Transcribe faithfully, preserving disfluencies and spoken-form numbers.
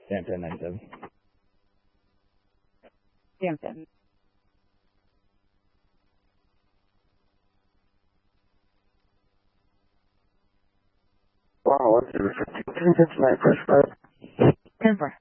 Damn ten ninety-seven. Damn ten. Wow, what's the fifty? Ten tonight, first five. Ten four.